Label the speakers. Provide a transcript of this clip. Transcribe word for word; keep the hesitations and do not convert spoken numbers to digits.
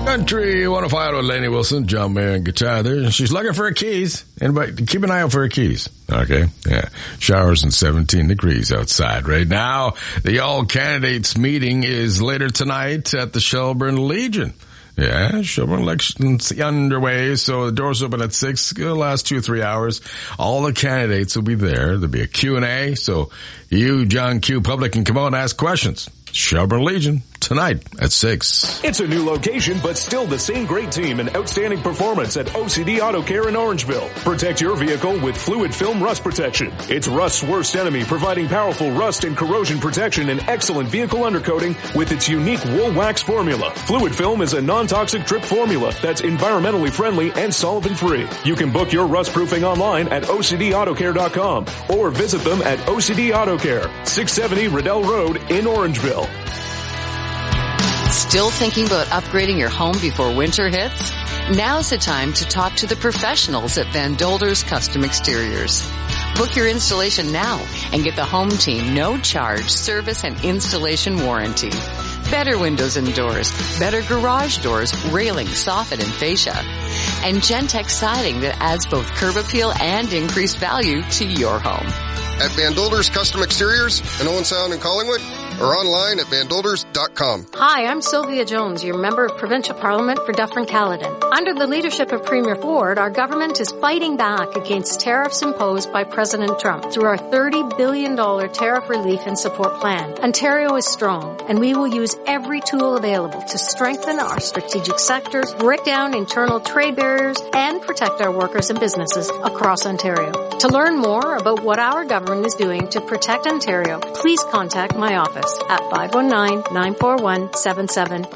Speaker 1: Country one oh five with Lainey Wilson, John Mayer, and guitar there. She's looking for her keys. Anybody, keep an eye out for her keys. Okay? Yeah. Showers and seventeen degrees outside right now. The all candidates meeting is later tonight at the Shelburne Legion. Yeah, Shelburne election's underway, so the doors open at six. It'll last two or three hours. All the candidates will be there. There'll be a Q and A, so you, John Q. Public, can come out and ask questions. Shelburne Legion, tonight at six.
Speaker 2: It's a new location, but still the same great team and outstanding performance at O C D Auto Care in Orangeville. Protect your vehicle with Fluid Film Rust Protection. It's rust's worst enemy, providing powerful rust and corrosion protection and excellent vehicle undercoating with its unique wool wax formula. Fluid Film is a non-toxic drip formula that's environmentally friendly and solvent-free. You can book your rust proofing online at O C D auto care dot com or visit them at O C D Auto Care, six seventy Riddell Road in Orangeville.
Speaker 3: Still thinking about upgrading your home before winter hits? Now's the time to talk to the professionals at Van Dolder's Custom Exteriors. Book your installation now and get the home team no-charge service and installation warranty. Better windows and doors, better garage doors, railing, soffit, and fascia. And Gentex siding that adds both curb appeal and increased value to your home.
Speaker 4: At Van Dolder's Custom Exteriors in Owen Sound and Collingwood, or online at van dolders dot com.
Speaker 5: Hi, I'm Sylvia Jones, your Member of Provincial Parliament for Dufferin-Caledon. Under the leadership of Premier Ford, our government is fighting back against tariffs imposed by President Trump through our thirty billion dollars tariff relief and support plan. Ontario is strong, and we will use every tool available to strengthen our strategic sectors, break down internal trade barriers, and protect our workers and businesses across Ontario. To learn more about what our government is doing to protect Ontario, please contact my office at five one nine, nine four one, seven seven